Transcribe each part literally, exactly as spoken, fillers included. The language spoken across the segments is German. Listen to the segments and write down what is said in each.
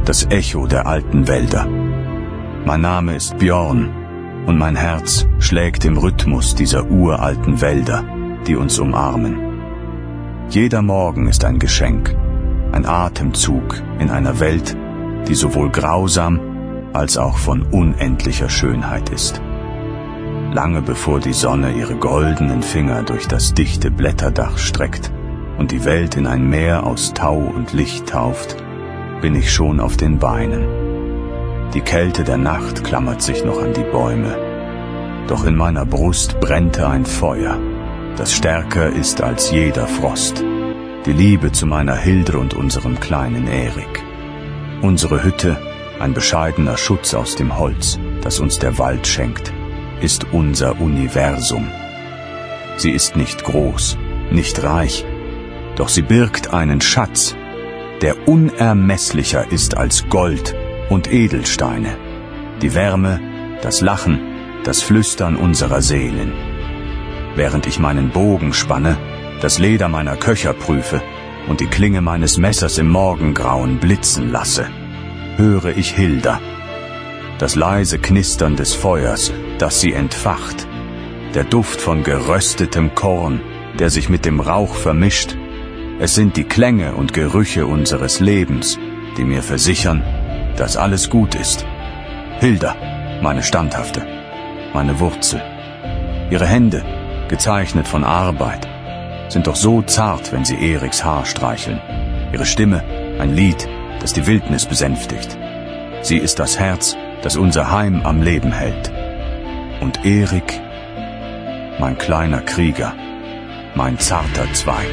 das Echo der alten Wälder. Mein Name ist Björn und mein Herz schlägt im Rhythmus dieser uralten Wälder, die uns umarmen. Jeder Morgen ist ein Geschenk, ein Atemzug in einer Welt, die sowohl grausam als auch von unendlicher Schönheit ist. Lange bevor die Sonne ihre goldenen Finger durch das dichte Blätterdach streckt und die Welt in ein Meer aus Tau und Licht tauft, bin ich schon auf den Beinen. Die Kälte der Nacht klammert sich noch an die Bäume. Doch in meiner Brust brennte ein Feuer, das stärker ist als jeder Frost. Die Liebe zu meiner Hilde und unserem kleinen Erik. Unsere Hütte, ein bescheidener Schutz aus dem Holz, das uns der Wald schenkt, ist unser Universum. Sie ist nicht groß, nicht reich, doch sie birgt einen Schatz, der unermesslicher ist als Gold und Edelsteine. Die Wärme, das Lachen, das Flüstern unserer Seelen. Während ich meinen Bogen spanne, das Leder meiner Köcher prüfe und die Klinge meines Messers im Morgengrauen blitzen lasse, höre ich Hilda. Das leise Knistern des Feuers, das sie entfacht, der Duft von geröstetem Korn, der sich mit dem Rauch vermischt. Es sind die Klänge und Gerüche unseres Lebens, die mir versichern, dass alles gut ist. Hilda, meine Standhafte, meine Wurzel. Ihre Hände, gezeichnet von Arbeit, sind doch so zart, wenn sie Eriks Haar streicheln. Ihre Stimme, ein Lied, das die Wildnis besänftigt. Sie ist das Herz, das unser Heim am Leben hält. Und Erik, mein kleiner Krieger, mein zarter Zweig.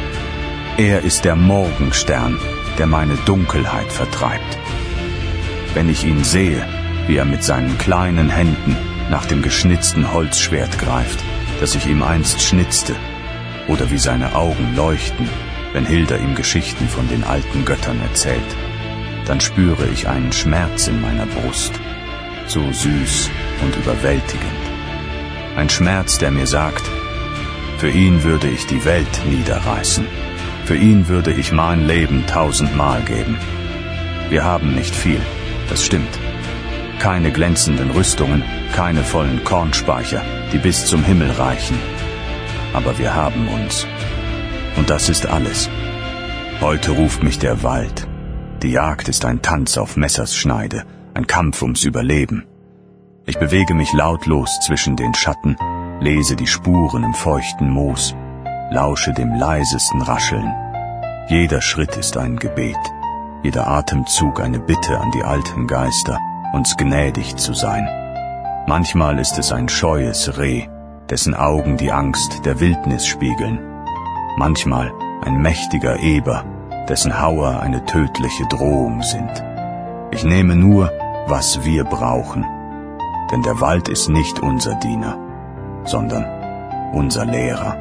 Er ist der Morgenstern, der meine Dunkelheit vertreibt. Wenn ich ihn sehe, wie er mit seinen kleinen Händen nach dem geschnitzten Holzschwert greift, das ich ihm einst schnitzte, oder wie seine Augen leuchten, wenn Hilda ihm Geschichten von den alten Göttern erzählt, dann spüre ich einen Schmerz in meiner Brust, so süß und überwältigend. Ein Schmerz, der mir sagt, für ihn würde ich die Welt niederreißen, für ihn würde ich mein Leben tausendmal geben. Wir haben nicht viel, das stimmt. Keine glänzenden Rüstungen, keine vollen Kornspeicher, die bis zum Himmel reichen. Aber wir haben uns. Und das ist alles. Heute ruft mich der Wald. Die Jagd ist ein Tanz auf Messers Schneide, ein Kampf ums Überleben. Ich bewege mich lautlos zwischen den Schatten, lese die Spuren im feuchten Moos, lausche dem leisesten Rascheln. Jeder Schritt ist ein Gebet, jeder Atemzug eine Bitte an die alten Geister, uns gnädig zu sein. Manchmal ist es ein scheues Reh, dessen Augen die Angst der Wildnis spiegeln. Manchmal ein mächtiger Eber, dessen Hauer eine tödliche Drohung sind. Ich nehme nur, was wir brauchen, denn der Wald ist nicht unser Diener, sondern unser Lehrer.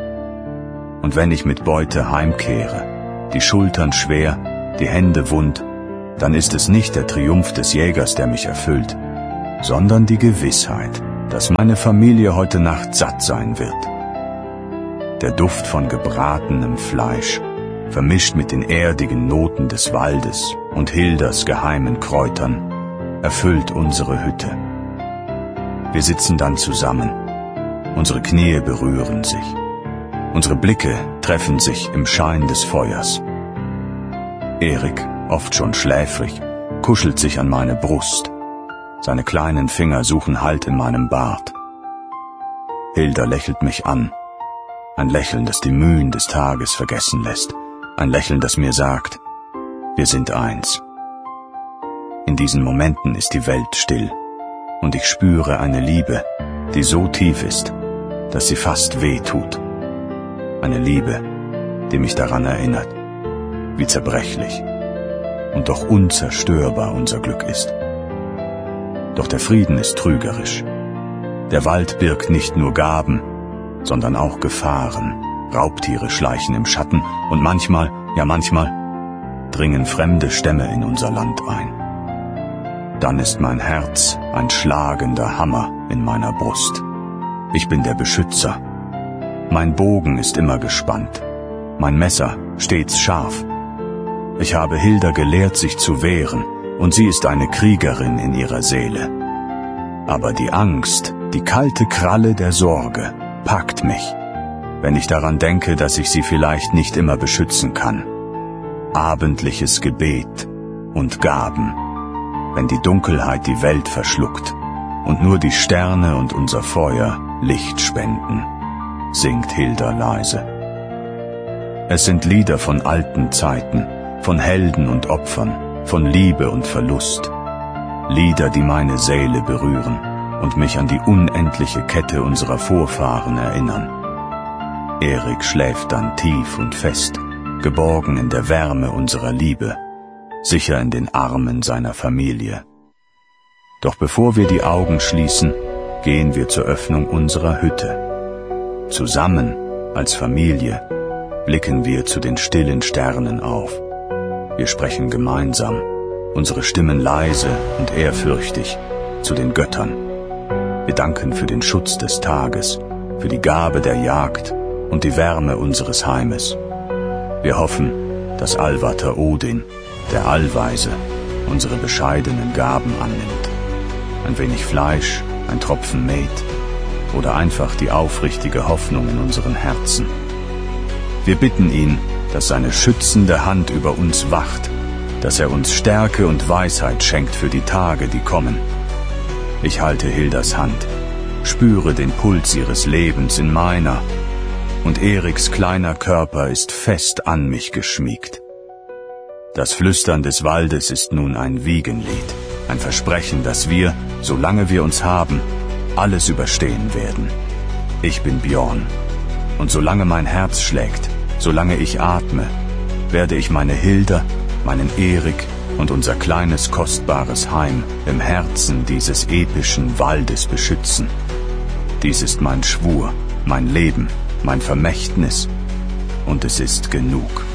Und wenn ich mit Beute heimkehre, die Schultern schwer, die Hände wund, dann ist es nicht der Triumph des Jägers, der mich erfüllt, sondern die Gewissheit, dass meine Familie heute Nacht satt sein wird. Der Duft von gebratenem Fleisch, vermischt mit den erdigen Noten des Waldes und Hildas geheimen Kräutern, erfüllt unsere Hütte. Wir sitzen dann zusammen, unsere Knie berühren sich, unsere Blicke treffen sich im Schein des Feuers. Erik, oft schon schläfrig, kuschelt sich an meine Brust. Seine kleinen Finger suchen Halt in meinem Bart. Hilda lächelt mich an. Ein Lächeln, das die Mühen des Tages vergessen lässt. Ein Lächeln, das mir sagt, wir sind eins. In diesen Momenten ist die Welt still und ich spüre eine Liebe, die so tief ist, dass sie fast weh tut. Eine Liebe, die mich daran erinnert, wie zerbrechlich und doch unzerstörbar unser Glück ist. Doch der Frieden ist trügerisch. Der Wald birgt nicht nur Gaben, sondern auch Gefahren. Raubtiere schleichen im Schatten und manchmal, ja manchmal, dringen fremde Stämme in unser Land ein. Dann ist mein Herz ein schlagender Hammer in meiner Brust. Ich bin der Beschützer. Mein Bogen ist immer gespannt, mein Messer stets scharf. Ich habe Hilda gelehrt, sich zu wehren, und sie ist eine Kriegerin in ihrer Seele. Aber die Angst, die kalte Kralle der Sorge, packt mich, wenn ich daran denke, dass ich sie vielleicht nicht immer beschützen kann. Abendliches Gebet und Gaben, wenn die Dunkelheit die Welt verschluckt und nur die Sterne und unser Feuer Licht spenden, singt Hilda leise. Es sind Lieder von alten Zeiten, von Helden und Opfern, von Liebe und Verlust. Lieder, die meine Seele berühren und mich an die unendliche Kette unserer Vorfahren erinnern. Erik schläft dann tief und fest, geborgen in der Wärme unserer Liebe, sicher in den Armen seiner Familie. Doch bevor wir die Augen schließen, gehen wir zur Öffnung unserer Hütte. Zusammen, als Familie, blicken wir zu den stillen Sternen auf. Wir sprechen gemeinsam, unsere Stimmen leise und ehrfürchtig, zu den Göttern. Wir danken für den Schutz des Tages, für die Gabe der Jagd und die Wärme unseres Heimes. Wir hoffen, dass Allvater Odin, der Allweise, unsere bescheidenen Gaben annimmt. Ein wenig Fleisch, ein Tropfen Met oder einfach die aufrichtige Hoffnung in unseren Herzen. Wir bitten ihn, dass seine schützende Hand über uns wacht, dass er uns Stärke und Weisheit schenkt für die Tage, die kommen. Ich halte Hildas Hand, spüre den Puls ihres Lebens in meiner, und Eriks kleiner Körper ist fest an mich geschmiegt. Das Flüstern des Waldes ist nun ein Wiegenlied, ein Versprechen, dass wir, solange wir uns haben, alles überstehen werden. Ich bin Bjorn, und solange mein Herz schlägt, solange ich atme, werde ich meine Hilda, meinen Erik und unser kleines kostbares Heim im Herzen dieses epischen Waldes beschützen. Dies ist mein Schwur, mein Leben, mein Vermächtnis, und es ist genug.